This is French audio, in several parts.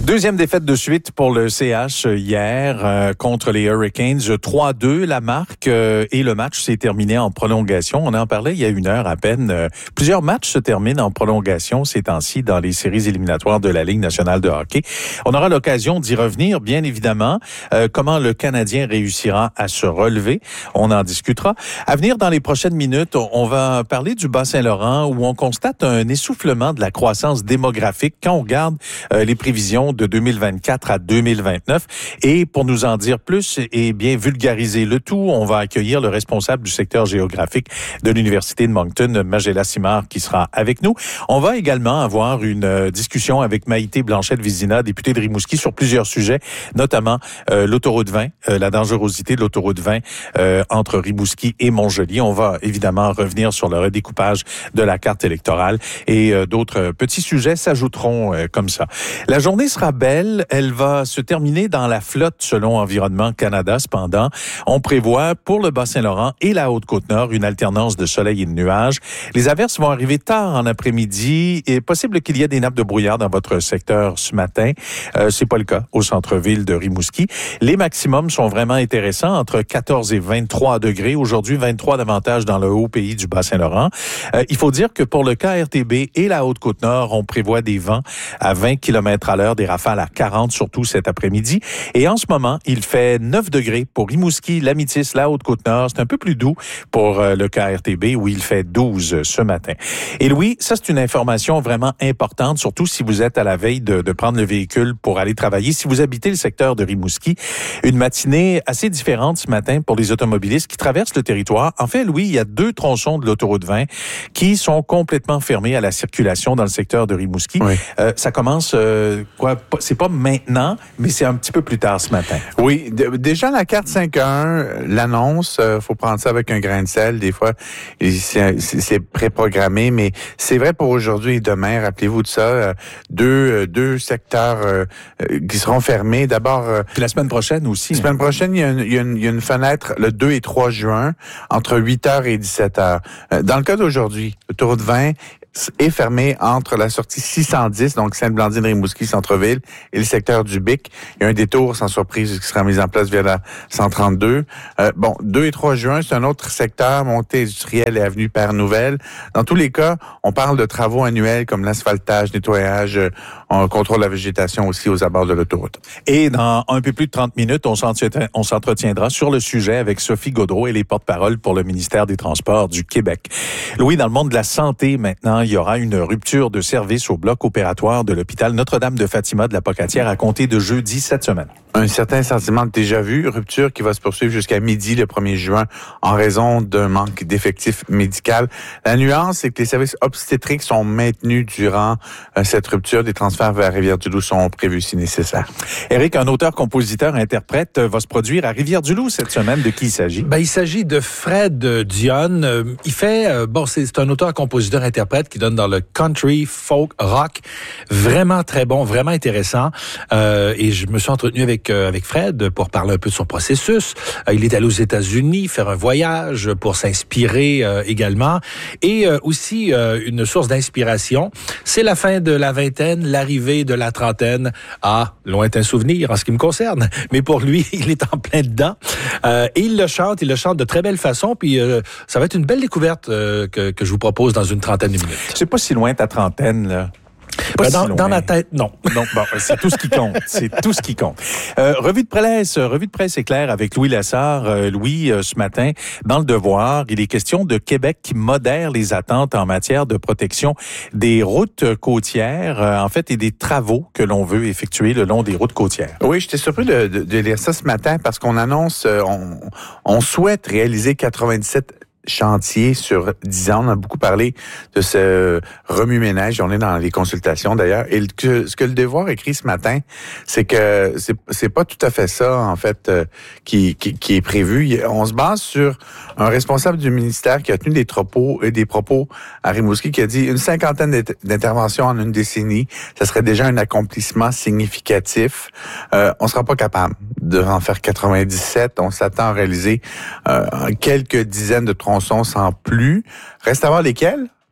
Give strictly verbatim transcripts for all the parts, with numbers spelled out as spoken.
Deuxième défaite de suite pour le C H hier euh, contre les Hurricanes. trois à deux la marque euh, et le match s'est terminé en prolongation. On en parlait il y a une heure à peine. Euh, plusieurs matchs se terminent en prolongation ces temps-ci dans les séries éliminatoires de la Ligue nationale de hockey. On aura l'occasion d'y revenir, bien évidemment. Euh, comment le Canadien réussira à se relever, on en discutera. À venir dans les prochaines minutes, on va parler du Bas-Saint-Laurent où on constate un essoufflement de la croissance démographique quand on regarde euh, les prévisions de deux mille vingt-quatre à deux mille vingt-neuf. Et pour nous en dire plus et bien vulgariser le tout, on va accueillir le responsable du secteur géographique de l'Université de Moncton, Magela Simard, qui sera avec nous. On va également avoir une discussion avec Maïté Blanchette-Vizina, députée de Rimouski, sur plusieurs sujets, notamment euh, l'autoroute vingt, euh, la dangerosité de l'autoroute vingt euh, entre Rimouski et Montjoly. On va évidemment revenir sur le redécoupage de la carte électorale et euh, d'autres petits sujets s'ajouteront euh, comme ça. La journée sera belle. Elle va se terminer dans la flotte selon Environnement Canada. Cependant, on prévoit pour le Bas-Saint-Laurent et la Haute-Côte-Nord une alternance de soleil et de nuages. Les averses vont arriver tard en après-midi et possible qu'il y ait des nappes de brouillard dans votre secteur ce matin. Euh, c'est pas le cas au centre-ville de Rimouski. Les maximums sont vraiment intéressants, entre quatorze et vingt-trois degrés. Aujourd'hui, vingt-trois davantage dans le haut pays du Bas-Saint-Laurent. Euh, il faut dire que pour le K R T B et la Haute-Côte-Nord, on prévoit des vents à vingt kilomètres à l'heure, des rafales à quarante, surtout cet après-midi. Et en ce moment, il fait neuf degrés pour Rimouski, l'Amitis, la Haute-Côte-Nord. C'est un peu plus doux pour euh, le K R T B où il fait douze ce matin. Et Louis, ça c'est une information vraiment importante, surtout si vous êtes à la veille de, de prendre le véhicule pour aller travailler. Si vous habitez le secteur de Rimouski, une matinée assez différente ce matin pour les automobilistes qui traversent le territoire. En fait, Louis, il y a deux tronçons de l'autoroute vingt qui sont complètement fermés à la circulation dans le secteur de Rimouski. Oui. Euh, ça commence, euh, quoi, c'est pas maintenant, mais c'est un petit peu plus tard ce matin. Oui, d- déjà la carte cinq un, l'annonce, euh, faut prendre ça avec un grain de sel. Des fois, c'est, c'est préprogrammé, mais c'est vrai pour aujourd'hui et demain. Rappelez-vous de ça, euh, deux, euh, deux secteurs euh, euh, qui seront fermés. D'abord, euh, puis la semaine prochaine aussi. La semaine prochaine, il y a une, il y a une, il y a une fenêtre le deux et trois juin entre huit heures et dix-sept heures. Euh, dans le cas d'aujourd'hui, l'autoroute vingt est fermé entre la sortie six cent dix, donc Sainte-Blandine-Rimouski, centre-ville, et le secteur du Bic. Il y a un détour, sans surprise, qui sera mis en place via la cent trente-deux. Euh, bon, deux et trois juin, c'est un autre secteur, montée industrielle et avenue Père-Nouvelle. Dans tous les cas, on parle de travaux annuels comme l'asphaltage, nettoyage, euh, on contrôle la végétation aussi aux abords de l'autoroute. Et dans un peu plus de trente minutes, on s'entretiendra, on s'entretiendra sur le sujet avec Sophie Gaudreault et les porte-parole pour le ministère des Transports du Québec. Louis, dans le monde de la santé, maintenant, il y aura une rupture de service au bloc opératoire de l'hôpital Notre-Dame de Fatima de la Pocatière à compter de jeudi cette semaine. Un certain sentiment de déjà-vu, rupture qui va se poursuivre jusqu'à midi le premier juin en raison d'un manque d'effectifs médicaux. La nuance, c'est que les services obstétriques sont maintenus durant euh, cette rupture. Des transferts vers Rivière-du-Loup sont prévus si nécessaire. Éric, un auteur, compositeur, interprète va se produire à Rivière-du-Loup cette semaine. De qui il s'agit? Ben, il s'agit de Fred Dionne. Il fait, euh, bon, c'est, c'est un auteur, compositeur, interprète qui donne dans le country, folk, rock. Vraiment très bon, vraiment intéressant. Euh, et je me suis entretenu avec avec Fred pour parler un peu de son processus. Il est allé aux États-Unis faire un voyage pour s'inspirer euh, également. Et euh, aussi euh, une source d'inspiration, c'est la fin de la vingtaine, l'arrivée de la trentaine. Ah, lointain souvenir en ce qui me concerne. Mais pour lui, il est en plein dedans. Euh, et il le chante, il le chante de très belle façon. Puis euh, ça va être une belle découverte euh, que, que je vous propose dans une trentaine de minutes. C'est pas si loin ta trentaine, là. Ben dans, dans ma tête, non. Non, bon, c'est tout ce qui compte. C'est tout ce qui compte. Euh, revue de presse, revue de presse éclair avec Louis Lessard. Euh, Louis, euh, ce matin, dans le Devoir, il est question de Québec qui modère les attentes en matière de protection des routes côtières, euh, en fait, et des travaux que l'on veut effectuer le long des routes côtières. Oui, j'étais surpris de, de, de lire ça ce matin parce qu'on annonce, euh, on, on souhaite réaliser quatre-vingt-dix-sept chantier sur dix ans. On a beaucoup parlé de ce remue-ménage. On est dans les consultations d'ailleurs. Et le, ce que le Devoir écrit ce matin, c'est que c'est, c'est pas tout à fait ça, en fait, euh, qui, qui, qui est prévu. On se base sur un responsable du ministère qui a tenu des propos, et des propos à Rimouski qui a dit une cinquantaine d'interventions en une décennie. Ça serait déjà un accomplissement significatif. Euh, on sera pas capable de en faire quatre-vingt-dix-sept. On s'attend à réaliser euh, quelques dizaines de tronçons sans plus. Reste à voir lesquels.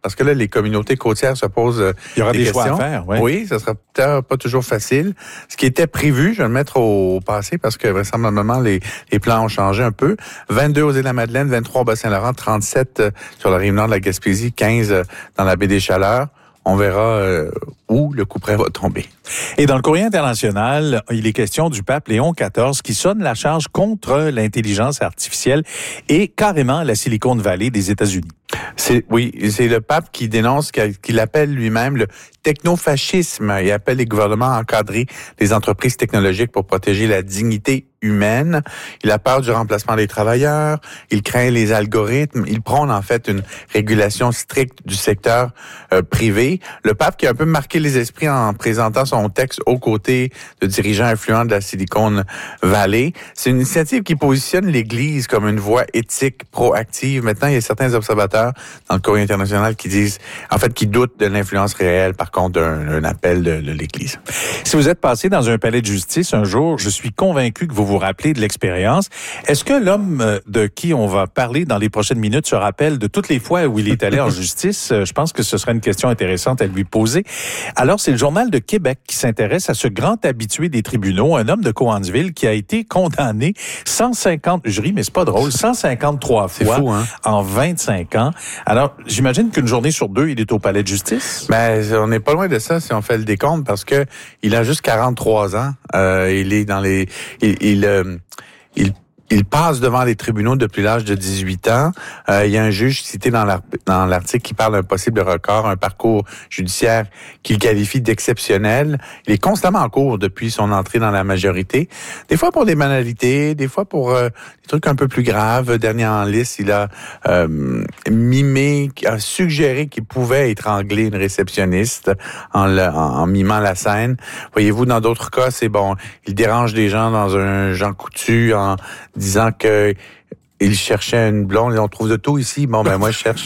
parce que là, les communautés côtières se posent euh, Il y aura des, des questions. choix à faire, oui. Oui, ça sera peut-être pas toujours facile. Ce qui était prévu, je vais le mettre au, au passé parce que vraisemblablement, les, les plans ont changé un peu. vingt-deux aux Îles-de-la-Madeleine, vingt-trois au Bas-Saint-Laurent, trente-sept euh, sur la rive nord de la Gaspésie, quinze euh, dans la baie des Chaleurs. On verra euh, où le couperet va tomber. Et dans le courrier international, il est question du pape Léon quatorze qui sonne la charge contre l'intelligence artificielle et carrément la Silicon Valley des États-Unis. C'est, oui, c'est le pape qui dénonce, qu'il appelle lui-même le technofascisme. Il appelle les gouvernements à encadrer les entreprises technologiques pour protéger la dignité humaine. Il a peur du remplacement des travailleurs. Il craint les algorithmes. Il prône en fait une régulation stricte du secteur euh, privé. Le pape qui a un peu marqué les esprits en présentant son texte aux côtés de dirigeants influents de la Silicon Valley. C'est une initiative qui positionne l'Église comme une voie éthique proactive. Maintenant, il y a certains observateurs dans le courrier international qui disent, en fait, qui doutent de l'influence réelle, par contre, d'un, d'un appel de, de l'Église. Si vous êtes passé dans un palais de justice un jour, je suis convaincu que vous vous rappelez de l'expérience. Est-ce que l'homme de qui on va parler dans les prochaines minutes se rappelle de toutes les fois où il est allé en justice? Je pense que ce serait une question intéressante à lui poser. Alors, c'est le Journal de Québec qui s'intéresse à ce grand habitué des tribunaux, un homme de Cowansville qui a été condamné cent cinquante, je ris, mais c'est pas drôle, cent cinquante-trois fois fou, hein? en vingt-cinq ans. Alors, j'imagine qu'une journée sur deux, il est au palais de justice. Ben, on n'est pas loin de ça si on fait le décompte parce que il a juste quarante-trois ans. Euh, il est dans les, il, il, euh, il Il passe devant les tribunaux depuis l'âge de dix-huit ans. Euh, il y a un juge cité dans, dans l'article qui parle d'un possible record, un parcours judiciaire qu'il qualifie d'exceptionnel. Il est constamment en cours depuis son entrée dans la majorité. Des fois pour des banalités, des fois pour euh, des trucs un peu plus graves. Dernier en liste, il a euh, mimé, a suggéré qu'il pouvait étrangler une réceptionniste en, le, en, en mimant la scène. Voyez-vous, dans d'autres cas, c'est bon, il dérange des gens dans un Jean Coutu en disant que il cherchait une blonde et on trouve de tout ici. Bon, ben moi, je cherche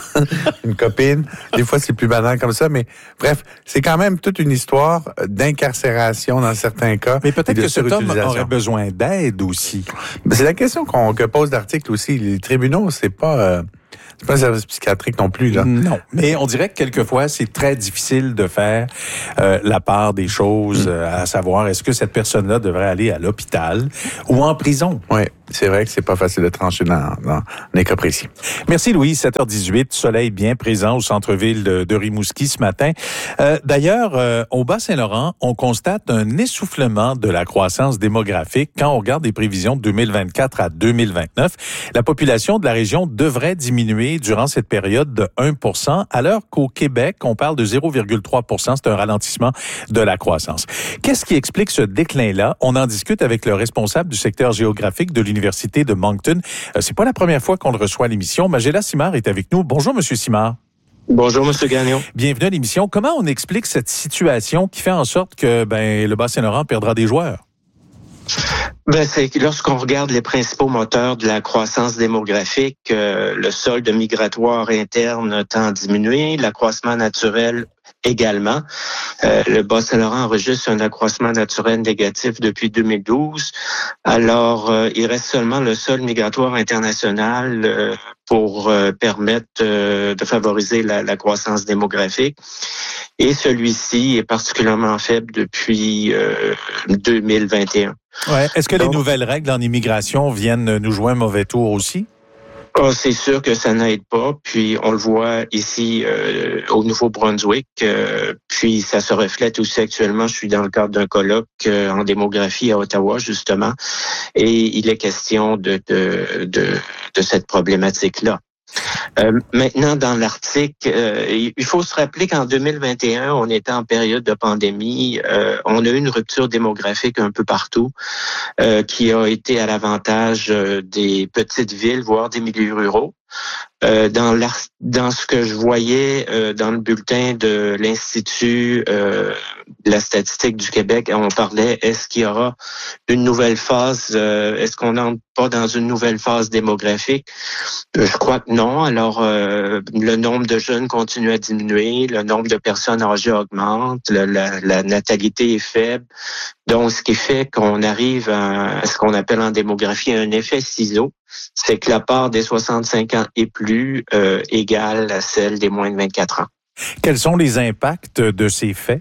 une copine. Des fois, c'est plus banal comme ça, mais bref, c'est quand même toute une histoire d'incarcération dans certains cas. Mais peut-être que cet homme aurait besoin d'aide aussi. C'est la question qu'on que pose l'article aussi. Les tribunaux, c'est pas... Euh, C'est pas un service psychiatrique non plus, là. Non, mais on dirait que quelquefois, c'est très difficile de faire euh, la part des choses, euh, à savoir, est-ce que cette personne-là devrait aller à l'hôpital ou en prison? Oui, c'est vrai que c'est pas facile de trancher dans, dans les cas précis. Merci, Louis. sept heures dix-huit, soleil bien présent au centre-ville de, de Rimouski ce matin. Euh, d'ailleurs, euh, au Bas-Saint-Laurent, on constate un essoufflement de la croissance démographique quand on regarde les prévisions de deux mille vingt-quatre à deux mille vingt-neuf. La population de la région devrait diminuer durant cette période de un pour cent, alors qu'au Québec, on parle de zéro virgule trois pour cent. C'est un ralentissement de la croissance. Qu'est-ce qui explique ce déclin-là? On en discute avec le responsable du secteur géographique de l'Université de Moncton. Euh, c'est pas la première fois qu'on le reçoit à l'émission. Magéla Simard est avec nous. Bonjour, Monsieur Simard. Bonjour, Monsieur Gagnon. Bienvenue à l'émission. Comment on explique cette situation qui fait en sorte que ben, le Bas-Saint-Laurent perdra des joueurs? Ben, c'est que lorsqu'on regarde les principaux moteurs de la croissance démographique, euh, le solde migratoire interne tend à diminuer, l'accroissement naturel également. Euh, le Bas-Saint-Laurent enregistre un accroissement naturel négatif depuis deux mille douze. Alors, euh, il reste seulement le solde migratoire international euh, pour euh, permettre euh, de favoriser la, la croissance démographique. Et celui-ci est particulièrement faible depuis euh, deux mille vingt et un. Ouais. Est-ce que Donc, les nouvelles règles en immigration viennent nous jouer un mauvais tour aussi? Oh, c'est sûr que ça n'aide pas. Puis on le voit ici euh, au Nouveau-Brunswick. Euh, puis ça se reflète aussi actuellement. Je suis dans le cadre d'un colloque euh, en démographie à Ottawa, justement. Et il est question de, de, de, de cette problématique-là. Euh, maintenant, dans l'article, euh, il faut se rappeler qu'en deux mille vingt et un, on était en période de pandémie. Euh, on a eu une rupture démographique un peu partout euh, qui a été à l'avantage euh, des petites villes, voire des milieux ruraux. Euh, dans, dans ce que je voyais euh, dans le bulletin de l'Institut euh, la statistique du Québec. On parlait, est-ce qu'il y aura une nouvelle phase, euh, est-ce qu'on n'entre pas dans une nouvelle phase démographique? Je crois que non. Alors, euh, le nombre de jeunes continue à diminuer, le nombre de personnes âgées augmente, le, la, la natalité est faible. Donc, ce qui fait qu'on arrive à, à ce qu'on appelle en démographie un effet ciseau, c'est que la part des soixante-cinq ans et plus euh, égale à celle des moins de vingt-quatre ans. Quels sont les impacts de ces faits?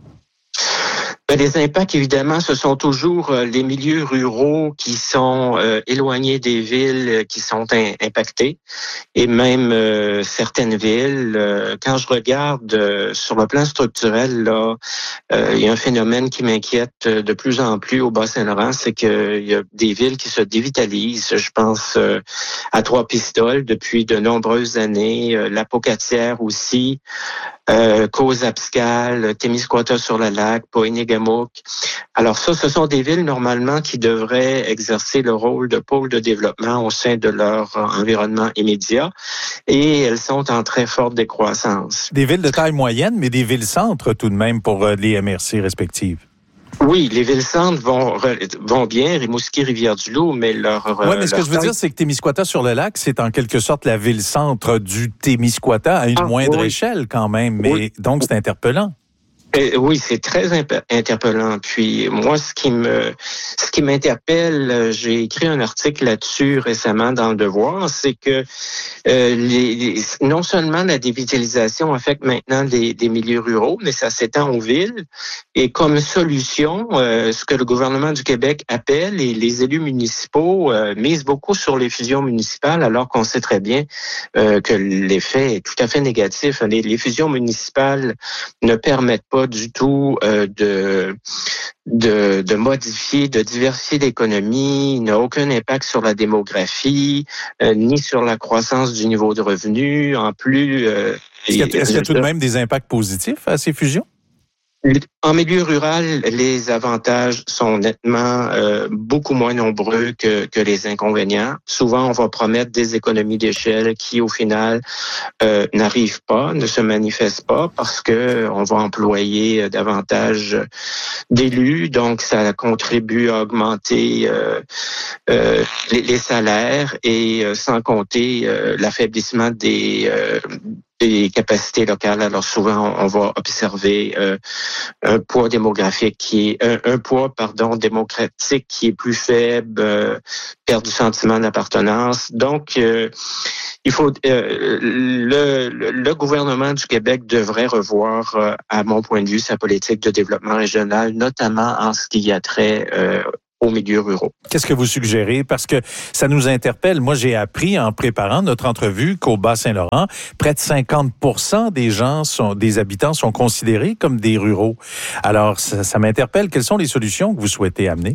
Ben, les impacts, évidemment, ce sont toujours euh, les milieux ruraux qui sont euh, éloignés des villes euh, qui sont in- impactés, et même euh, certaines villes. Euh, quand je regarde euh, sur le plan structurel, là, euh, il y a un phénomène qui m'inquiète de plus en plus au Bas-Saint-Laurent, c'est qu'il y a des villes qui se dévitalisent. Je pense euh, à Trois-Pistoles depuis de nombreuses années, euh, la Pocatière aussi. Euh, Cause-Abscal, Témiscouata-sur-le-Lac, Poinigamouk. Alors ça, ce sont des villes normalement qui devraient exercer le rôle de pôle de développement au sein de leur environnement immédiat, et elles sont en très forte décroissance. Des villes de taille moyenne, mais des villes-centres tout de même pour les M R C respectives. Oui, les villes-centres vont, vont bien, Rimouski, Rivière-du-Loup, mais leur... Oui, mais ce que je veux dire, c'est que Témiscouata-sur-le-Lac, c'est en quelque sorte la ville-centre du Témiscouata à une ah, moindre oui. échelle quand même, mais oui. donc c'est interpellant. Et oui, c'est très imp- interpellant. Puis moi, ce qui me, ce qui m'interpelle, j'ai écrit un article là-dessus récemment dans Le Devoir, c'est que euh, les, les, non seulement la dévitalisation affecte maintenant des, des milieux ruraux, mais ça s'étend aux villes. Et comme solution, euh, ce que le gouvernement du Québec appelle, et les élus municipaux euh, misent beaucoup sur les fusions municipales, alors qu'on sait très bien euh, que l'effet est tout à fait négatif. Les, les fusions municipales ne permettent pas du tout euh, de, de de modifier, de diversifier l'économie, il n'a aucun impact sur la démographie, euh, ni sur la croissance du niveau de revenu. En plus... Euh, est-ce qu'il y a, est-ce qu'il y a tout de même des impacts positifs à ces fusions? En milieu rural, les avantages sont nettement euh, beaucoup moins nombreux que, que les inconvénients. Souvent, on va promettre des économies d'échelle qui, au final, euh, n'arrivent pas, ne se manifestent pas parce que on va employer davantage d'élus. Donc, ça contribue à augmenter euh, euh, les, les salaires, et euh, sans compter euh, l'affaiblissement des euh, des capacités locales. Alors souvent, on va observer euh, un poids démographique qui est un, un poids, pardon, démocratique qui est plus faible, euh, perte du sentiment d'appartenance. Donc, euh, il faut euh, le, le gouvernement du Québec devrait revoir, euh, à mon point de vue, sa politique de développement régional, notamment en ce qui a trait euh, aux milieux ruraux. Qu'est-ce que vous suggérez? Parce que ça nous interpelle. Moi, j'ai appris en préparant notre entrevue qu'au Bas-Saint-Laurent, près de cinquante pour cent des gens, sont, des habitants sont considérés comme des ruraux. Alors, ça, ça m'interpelle. Quelles sont les solutions que vous souhaitez amener?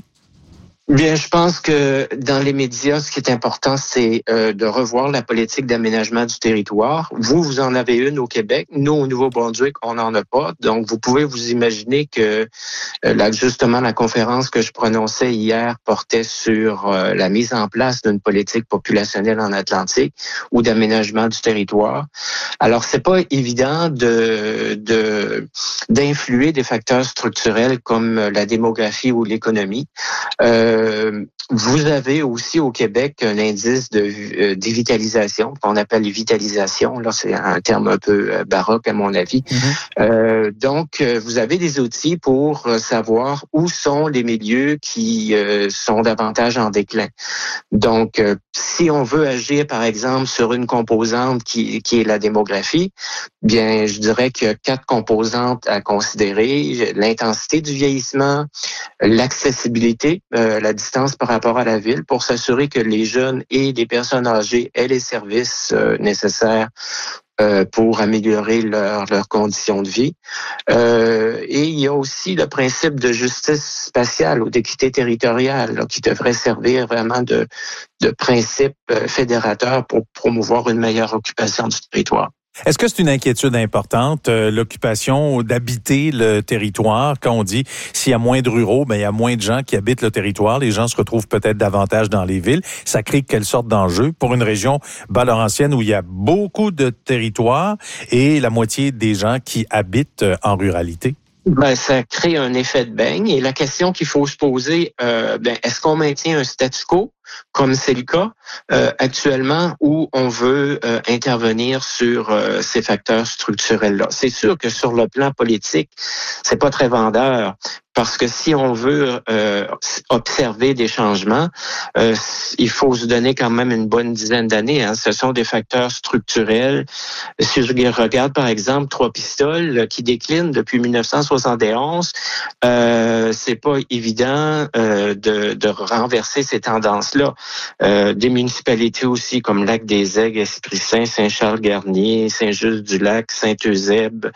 Bien, je pense que dans les médias, ce qui est important, c'est euh, de revoir la politique d'aménagement du territoire. Vous, vous en avez une au Québec. Nous, au Nouveau-Brunswick, on n'en a pas. Donc, vous pouvez vous imaginer que euh, là, justement, la conférence que je prononçais hier portait sur euh, la mise en place d'une politique populationnelle en Atlantique ou d'aménagement du territoire. Alors, c'est pas évident de, de d'influer des facteurs structurels comme la démographie ou l'économie. Euh, Euh, vous avez aussi au Québec un indice de euh, dévitalisation qu'on appelle vitalisation. Là, c'est un terme un peu euh, baroque à mon avis. Mm-hmm. Euh, donc, euh, vous avez des outils pour euh, savoir où sont les milieux qui euh, sont davantage en déclin. Donc, euh, si on veut agir, par exemple, sur une composante qui, qui est la démographie, bien, je dirais qu'il y a quatre composantes à considérer. L'intensité du vieillissement, l'accessibilité, euh, la distance par rapport à la ville, pour s'assurer que les jeunes et les personnes âgées aient les services euh, nécessaires euh, pour améliorer leur, leurs conditions de vie. Euh, et il y a aussi le principe de justice spatiale ou d'équité territoriale là, qui devrait servir vraiment de, de principe euh, fédérateur pour promouvoir une meilleure occupation du territoire. Est-ce que c'est une inquiétude importante, euh, l'occupation, d'habiter le territoire? Quand on dit s'il y a moins de ruraux, ben il y a moins de gens qui habitent le territoire. Les gens se retrouvent peut-être davantage dans les villes. Ça crée quelle sorte d'enjeu pour une région bas-laurentienne où il y a beaucoup de territoires et la moitié des gens qui habitent en ruralité? Ben, ça crée un effet de beigne. Et la question qu'il faut se poser, euh, ben, est-ce qu'on maintient un statu quo, comme c'est le cas euh, actuellement, ou on veut euh, intervenir sur euh, ces facteurs structurels-là? C'est sûr que sur le plan politique, c'est pas très vendeur. Parce que si on veut euh, observer des changements, euh, il faut se donner quand même une bonne dizaine d'années. Hein. Ce sont des facteurs structurels. Si je regarde, par exemple, Trois Pistoles qui déclinent depuis dix-neuf cent soixante et onze, euh, c'est pas évident euh, de, de renverser ces tendances-là. Euh, des municipalités aussi comme Lac-des-Aigles, Esprit-Saint, Saint-Charles-Garnier, Saint-Just-du-Lac, Saint-Eusèbe,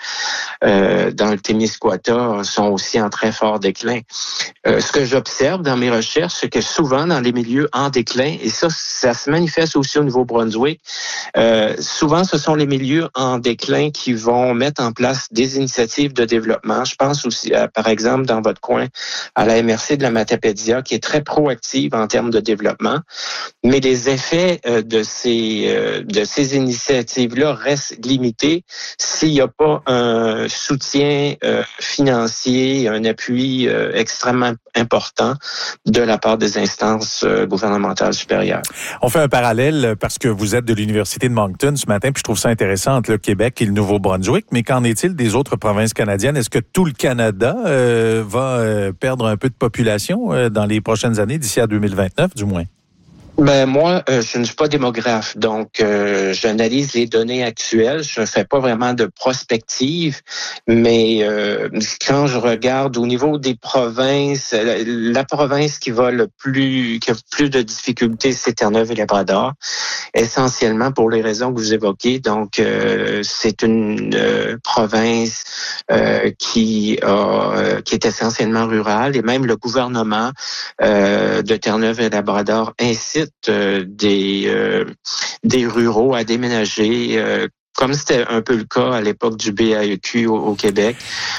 euh, dans le Témiscouata sont aussi en très fort déclin. Euh, ce que j'observe dans mes recherches, c'est que souvent dans les milieux en déclin, et ça, ça se manifeste aussi au Nouveau-Brunswick, euh, souvent ce sont les milieux en déclin qui vont mettre en place des initiatives de développement. Je pense aussi, à, par exemple, dans votre coin, à la M R C de la Matapédia, qui est très proactive en termes de développement. Mais les effets euh, de ces euh, de ces initiatives-là restent limités s'il n'y a pas un soutien euh, financier, un appui euh, extrêmement important de la part des instances euh, gouvernementales supérieures. On fait un parallèle parce que vous êtes de l'Université de Moncton ce matin, puis je trouve ça intéressant entre le Québec et le Nouveau-Brunswick, mais qu'en est-il des autres provinces canadiennes? Est-ce que tout le Canada euh, va euh, perdre un peu de population euh, dans les prochaines années, d'ici à deux mille vingt-neuf du moins? Ben moi, euh, je ne suis pas démographe, donc euh, j'analyse les données actuelles. Je ne fais pas vraiment de prospective, mais euh, quand je regarde au niveau des provinces, la, la province qui va le plus, qui a plus de difficultés, c'est Terre-Neuve et Labrador, essentiellement pour les raisons que vous évoquez. Donc, euh, c'est une euh, province euh, qui a, euh, qui est essentiellement rurale, et même le gouvernement euh, de Terre-Neuve et Labrador incite Euh, des euh, des ruraux à déménager, euh, comme c'était un peu le cas à l'époque du B A E Q au, au Québec.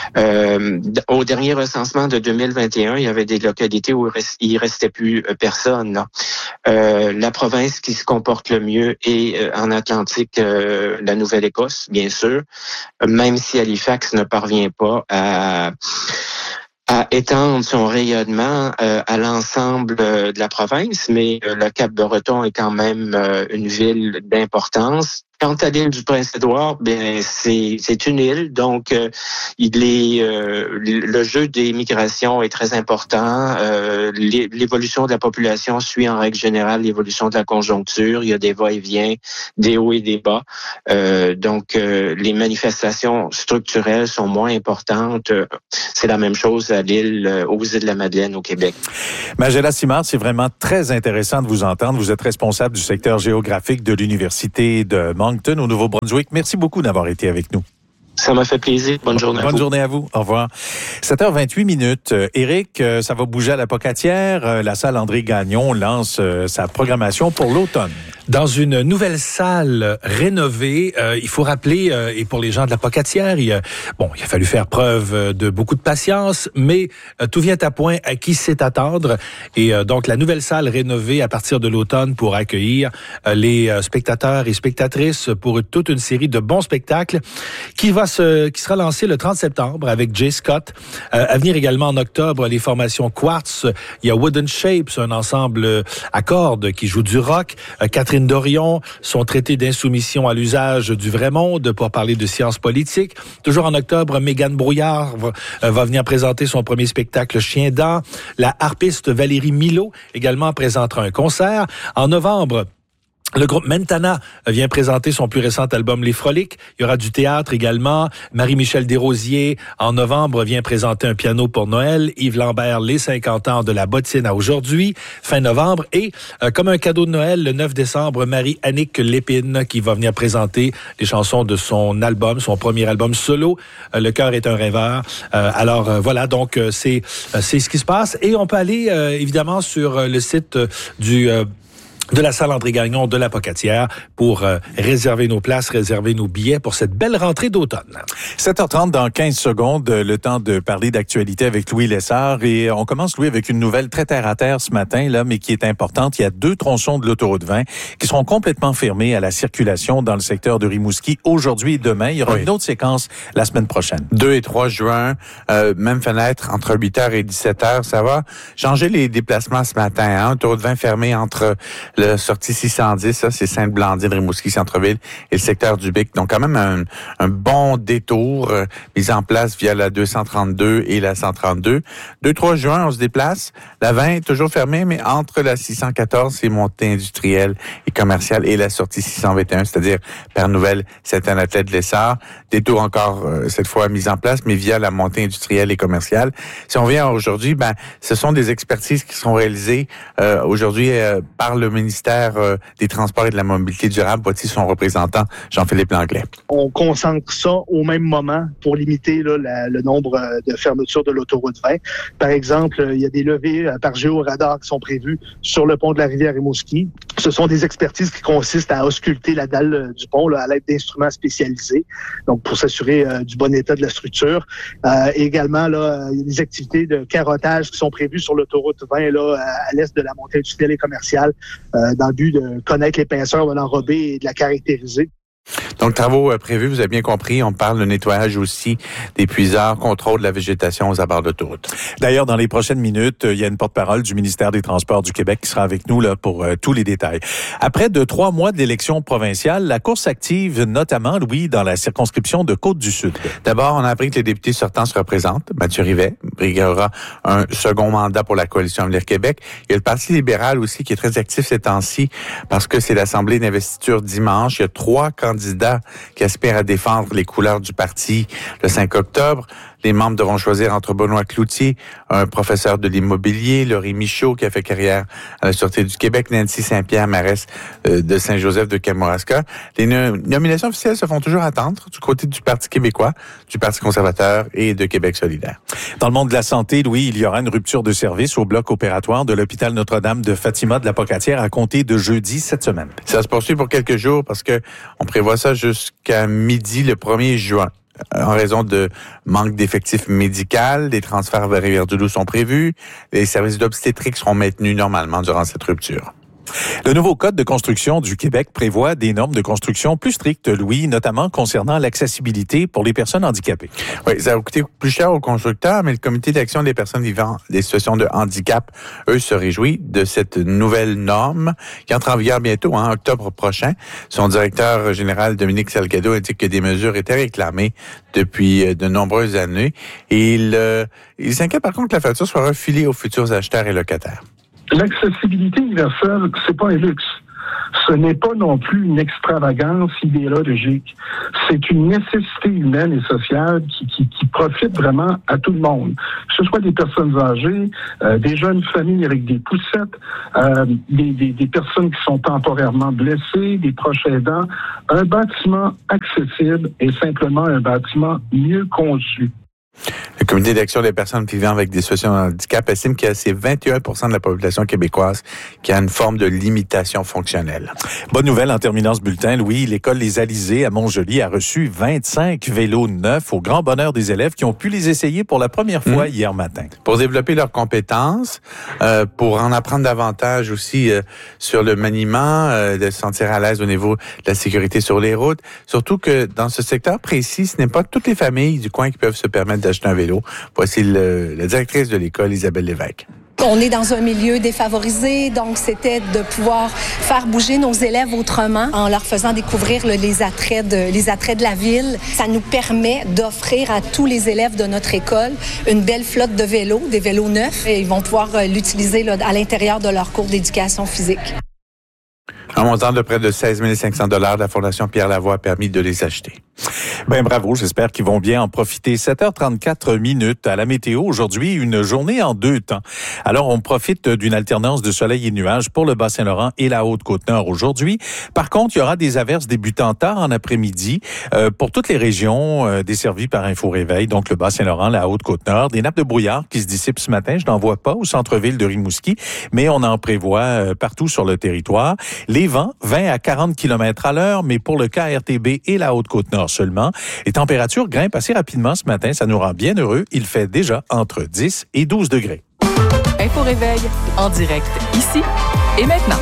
Euh, au dernier recensement de deux mille vingt et un, il y avait des localités où il restait plus personne. Là. Euh, la province qui se comporte le mieux est euh, en Atlantique, euh, la Nouvelle-Écosse, bien sûr, même si Halifax ne parvient pas à à étendre son rayonnement euh, à l'ensemble euh, de la province, mais euh, le Cap-Breton est quand même euh, une ville d'importance. Quant à l'île du Prince-Édouard, ben c'est c'est une île, donc euh, il est euh, le jeu des migrations est très important. Euh, l'évolution de la population suit en règle générale l'évolution de la conjoncture. Il y a des va-et-vient, des hauts et des bas. Euh, donc euh, les manifestations structurelles sont moins importantes. C'est la même chose à l'île, aux îles de la Madeleine au Québec. Magella Simard, c'est vraiment très intéressant de vous entendre. Vous êtes responsable du secteur géographique de l'Université de Moncton au Nouveau-Brunswick. Merci beaucoup d'avoir été avec nous. Ça m'a fait plaisir. Bonne journée à vous. Bonne journée à vous. Au revoir. sept heures vingt-huit minutes. Euh, Éric, euh, ça va bouger à la Pocatière. Euh, la salle André Gagnon lance euh, sa programmation pour l'automne. Dans une nouvelle salle rénovée, euh, il faut rappeler, euh, et pour les gens de la Pocatière, il a, bon, il a fallu faire preuve de beaucoup de patience, mais euh, tout vient à point à qui sait attendre. Et euh, donc, la nouvelle salle rénovée à partir de l'automne pour accueillir euh, les euh, spectateurs et spectatrices pour toute une série de bons spectacles qui va se, qui sera lancée le trente septembre avec Jay Scott. Euh, à venir également en octobre, les formations Quartz. Il y a Wooden Shapes, un ensemble à cordes qui joue du rock. Euh, Catherine Dorion, son traité d'insoumission à l'usage du vrai monde pour parler de sciences politiques. Toujours en octobre, Mégane Brouillard va, euh, va venir présenter son premier spectacle Chien dent. La harpiste Valérie Milot également présentera un concert. En novembre, le groupe Mentana vient présenter son plus récent album Les Froliques. Il y aura du théâtre également. Marie-Michel Desrosiers, en novembre, vient présenter un piano pour Noël. Yves Lambert, les cinquante ans de la bottine à aujourd'hui, fin novembre. Et euh, comme un cadeau de Noël, le neuf décembre, Marie-Annick Lépine qui va venir présenter les chansons de son album, son premier album solo. Euh, Le cœur est un rêveur. Euh, alors euh, voilà, donc euh, c'est euh, c'est ce qui se passe. Et on peut aller euh, évidemment sur euh, le site euh, du... Euh, de la salle André Gagnon de la Pocatière pour euh, réserver nos places, réserver nos billets pour cette belle rentrée d'automne. sept heures trente dans quinze secondes, le temps de parler d'actualité avec Louis Lessard. Et on commence, Louis, avec une nouvelle très terre-à-terre ce matin, là, mais qui est importante. Il y a deux tronçons de l'autoroute vingt qui seront complètement fermés à la circulation dans le secteur de Rimouski aujourd'hui et demain. Il y aura oui. une autre séquence la semaine prochaine. deux et trois juin, euh, même fenêtre entre huit heures et dix-sept heures. Ça va changer les déplacements ce matin. Hein? Autoroute vingt fermée entre la sortie six cent dix, ça, c'est Sainte-Blandine, Rimouski, Centre-Ville, et le secteur du Bic. Donc, quand même un, un bon détour euh, mis en place via la deux cent trente-deux et la cent trente-deux. deux trois juin, on se déplace. La vingt est toujours fermée, mais entre la six cent quatorze, c'est montée industrielle et commerciale, et la sortie six cent vingt et un, c'est-à-dire Père Nouvelle, Saint-Anatole-de-Lessard. Détour encore, euh, cette fois, mis en place, mais via la montée industrielle et commerciale. Si on vient aujourd'hui, ben, ce sont des expertises qui sont réalisées euh, aujourd'hui euh, par le ministère euh, des Transports et de la Mobilité durable. Voici son représentant, Jean-Philippe Langlais. On concentre ça au même moment pour limiter là, la, le nombre de fermetures de l'autoroute vingt. Par exemple, il y a des levées par géoradar qui sont prévues sur le pont de la rivière Rimouski. Ce sont des expertises qui consistent à ausculter la dalle du pont là, à l'aide d'instruments spécialisés, donc pour s'assurer euh, du bon état de la structure. Euh, et également, là, il y a des activités de carottage qui sont prévues sur l'autoroute vingt là, à l'est de la montée industrielle et commerciale, euh, dans le but de connaître l'épaisseur de l'enrobée et de la caractériser. Donc, travaux euh, prévus, vous avez bien compris. On parle de nettoyage aussi des puiseurs, contrôle de la végétation aux abords d'autoroute. D'ailleurs, dans les prochaines minutes, il y a une porte-parole du ministère des Transports du Québec qui sera avec nous là pour euh, tous les détails. Après de trois mois de l'élection provinciale, la course active notamment, Louis, dans la circonscription de Côte-du-Sud. D'abord, on a appris que les députés sortants se représentent. Mathieu Rivet briguera un second mandat pour la Coalition Avenir Québec. Il y a le Parti libéral aussi qui est très actif ces temps-ci parce que c'est l'Assemblée d'investiture dimanche. Il y a trois candidats qui aspirent à défendre les couleurs du parti le cinq octobre. Les membres devront choisir entre Benoît Cloutier, un professeur de l'immobilier, Laurie Michaud, qui a fait carrière à la Sûreté du Québec, Nancy Saint-Pierre, mairesse de Saint-Joseph de Kamouraska. Les no- nominations officielles se font toujours attendre du côté du Parti québécois, du Parti conservateur et de Québec solidaire. Dans le monde de la santé, Louis, il y aura une rupture de service au bloc opératoire de l'hôpital Notre-Dame de Fatima de la Pocatière à compter de jeudi cette semaine. Ça se poursuit pour quelques jours parce que on prévoit ça jusqu'à midi le premier juin. En raison de manque d'effectifs médicaux, des transferts vers Rivière-du-Loup sont prévus. Les services d'obstétrique seront maintenus normalement durant cette rupture. Le nouveau Code de construction du Québec prévoit des normes de construction plus strictes, Louis, notamment concernant l'accessibilité pour les personnes handicapées. Oui, ça va coûter plus cher aux constructeurs, mais le Comité d'action des personnes vivant des situations de handicap, eux, se réjouit de cette nouvelle norme qui entre en vigueur bientôt, en octobre prochain. Son directeur général, Dominique Salgado, indique que des mesures étaient réclamées depuis de nombreuses années. Et il, euh, il s'inquiète par contre que la facture soit refilée aux futurs acheteurs et locataires. L'accessibilité universelle, c'est pas un luxe. Ce n'est pas non plus une extravagance idéologique. C'est une nécessité humaine et sociale qui, qui, qui profite vraiment à tout le monde. Que ce soit des personnes âgées, euh, des jeunes familles avec des poussettes, euh, des, des, des personnes qui sont temporairement blessées, des proches aidants. Un bâtiment accessible est simplement un bâtiment mieux conçu. Le Comité d'action des personnes vivant avec des situations de handicap estime qu'il y a c'est vingt et un pour cent de la population québécoise qui a une forme de limitation fonctionnelle. Bonne nouvelle en terminant ce bulletin, Louis. L'école Les Alizés à Montjoly a reçu vingt-cinq vélos neufs au grand bonheur des élèves qui ont pu les essayer pour la première fois mmh. hier matin. Pour développer leurs compétences, euh, pour en apprendre davantage aussi euh, sur le maniement, euh, de se sentir à l'aise au niveau de la sécurité sur les routes. Surtout que dans ce secteur précis, ce n'est pas toutes les familles du coin qui peuvent se permettre d'acheter un vélo. Voici le, la directrice de l'école, Isabelle Lévesque. On est dans un milieu défavorisé, donc c'était de pouvoir faire bouger nos élèves autrement en leur faisant découvrir le, les attraits de les attraits de la ville. Ça nous permet d'offrir à tous les élèves de notre école une belle flotte de vélos, des vélos neufs, et ils vont pouvoir l'utiliser là, à l'intérieur de leur cours d'éducation physique. Un montant de près de seize mille cinq cents dollars de la Fondation Pierre Lavoie a permis de les acheter. Ben bravo, j'espère qu'ils vont bien en profiter. sept heures trente-quatre minutes à la météo. Aujourd'hui, une journée en deux temps. Alors, on profite d'une alternance de soleil et nuages pour le Bas-Saint-Laurent et la Haute-Côte-Nord aujourd'hui. Par contre, il y aura des averses débutant tard en après-midi euh, pour toutes les régions euh, desservies par Info-Réveil, donc le Bas-Saint-Laurent, la Haute-Côte-Nord. Des nappes de brouillard qui se dissipent ce matin. Je n'en vois pas au centre-ville de Rimouski, mais on en prévoit euh, partout sur le territoire. Les vents, vingt à quarante kilomètres à l'heure, mais pour le K R T B et la Haute-Côte-Nord seulement. Les températures grimpent assez rapidement ce matin. Ça nous rend bien heureux. Il fait déjà entre dix et douze degrés. Info Réveil, en direct, ici et maintenant.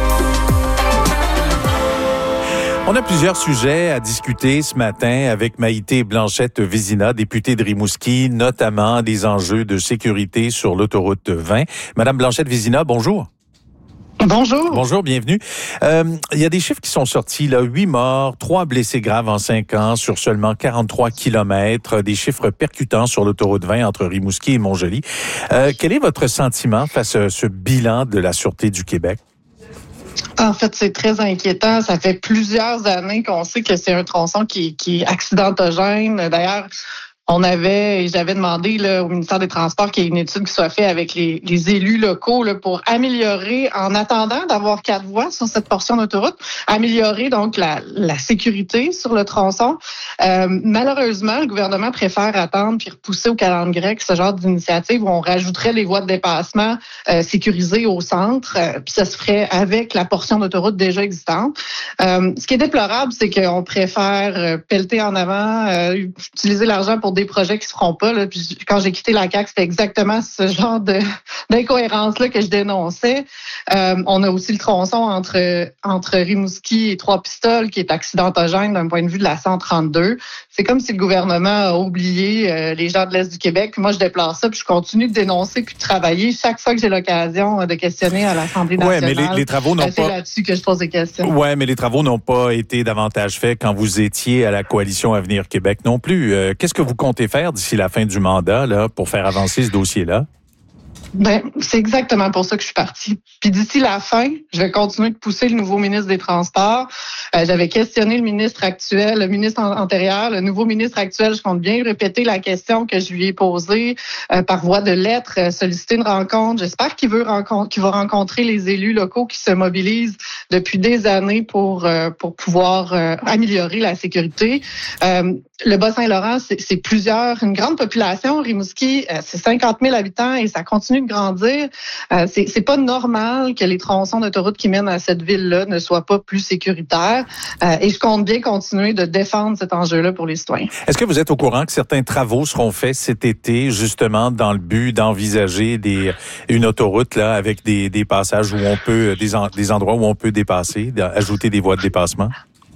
On a plusieurs sujets à discuter ce matin avec Maïté Blanchette-Vézina, députée de Rimouski, notamment des enjeux de sécurité sur l'autoroute vingt. Madame Blanchette-Vézina, bonjour. Bonjour. Bonjour, bienvenue. Euh, il y a des chiffres qui sont sortis, là. Huit morts, trois blessés graves en cinq ans sur seulement quarante-trois kilomètres. Des chiffres percutants sur l'autoroute vingt entre Rimouski et Montjoly. Euh, quel est votre sentiment face à ce bilan de la Sûreté du Québec? En fait, c'est très inquiétant. Ça fait plusieurs années qu'on sait que c'est un tronçon qui, qui est accidentogène. D'ailleurs, on avait, et j'avais demandé là, au ministère des Transports qu'il y ait une étude qui soit faite avec les, les élus locaux là, pour améliorer, en attendant d'avoir quatre voies sur cette portion d'autoroute, améliorer donc la, la sécurité sur le tronçon. Euh, malheureusement, le gouvernement préfère attendre puis repousser au calendrier grec ce genre d'initiative où on rajouterait les voies de dépassement euh, sécurisées au centre, euh, puis ça se ferait avec la portion d'autoroute déjà existante. Euh, ce qui est déplorable, c'est qu'on préfère euh, pelleter en avant, euh, utiliser l'argent pour des projets qui se feront pas. Là. Puis quand j'ai quitté la C A Q, c'était exactement ce genre de d'incohérence-là que je dénonçais. Euh, on a aussi le tronçon entre entre Rimouski et Trois-Pistoles qui est accidentogène d'un point de vue de la cent trente-deux. C'est comme si le gouvernement a oublié euh, les gens de l'Est du Québec. Puis moi, je déplore ça, puis je continue de dénoncer puis de travailler chaque fois que j'ai l'occasion de questionner à l'Assemblée nationale. Ouais, mais les, les travaux n'ont c'est pas... là-dessus que je pose des questions. Ouais, mais les travaux n'ont pas été davantage faits quand vous étiez à la Coalition Avenir Québec non plus. Euh, qu'est-ce que vous comptez faire d'ici la fin du mandat là pour faire avancer ce dossier-là? Ben, c'est exactement pour ça que je suis partie. Puis d'ici la fin, je vais continuer de pousser le nouveau ministre des Transports. Euh, j'avais questionné le ministre actuel, le ministre antérieur, le nouveau ministre actuel. Je compte bien répéter la question que je lui ai posée euh, par voie de lettre, euh, solliciter une rencontre. J'espère qu'il veut rencontrer, qu'il va rencontrer les élus locaux qui se mobilisent depuis des années pour euh, pour pouvoir euh, améliorer la sécurité. Euh, le Bas-Saint-Laurent, c'est, c'est plusieurs, une grande population. Rimouski, euh, c'est cinquante mille habitants et ça continue de grandir. Euh, c'est, c'est pas normal que les tronçons d'autoroute qui mènent à cette ville-là ne soient pas plus sécuritaires. Euh, et je compte bien continuer de défendre cet enjeu-là pour les citoyens. Est-ce que vous êtes au courant que certains travaux seront faits cet été, justement, dans le but d'envisager des, une autoroute là avec des, des passages où on peut, des, en, des endroits où on peut dépasser, ajouter des voies de dépassement?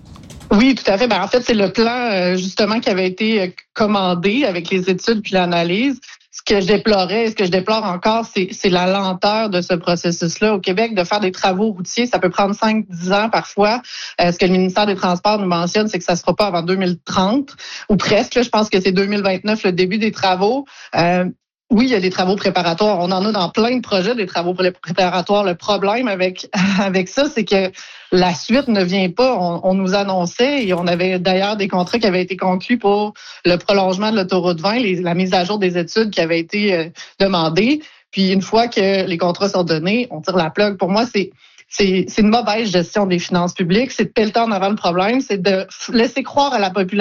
Oui, tout à fait. Ben, en fait, c'est le plan, euh, justement, qui avait été commandé avec les études puis l'analyse. Ce que je déplorais, ce que je déplore encore, c'est, c'est la lenteur de ce processus-là. Au Québec, de faire des travaux routiers, ça peut prendre cinq à dix ans parfois. Euh, ce que le ministère des Transports nous mentionne, c'est que ça ne sera pas avant deux mille trente, ou presque. Là, je pense que c'est deux mille vingt-neuf, le début des travaux. Euh, Oui, il y a des travaux préparatoires. On en a dans plein de projets, des travaux préparatoires. Le problème avec avec ça, c'est que la suite ne vient pas. On, on nous annonçait, et on avait d'ailleurs des contrats qui avaient été conclus pour le prolongement de l'autoroute vingt, les, la mise à jour des études qui avaient été euh, demandées. Puis une fois que les contrats sont donnés, on tire la plug. Pour moi, c'est c'est, c'est une mauvaise gestion des finances publiques. C'est de pelleter en avant le problème. C'est de laisser croire à la population